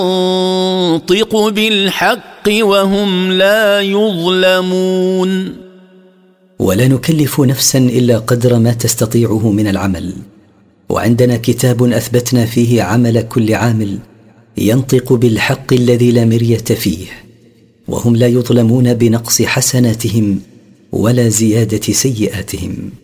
ينطق بالحق وهم لا يظلمون. ولا نكلف نفسا إلا قدر ما تستطيعه من العمل، وعندنا كتاب أثبتنا فيه عمل كل عامل ينطق بالحق الذي لا مرية فيه، وهم لا يظلمون بنقص حسناتهم ولا زيادة سيئاتهم.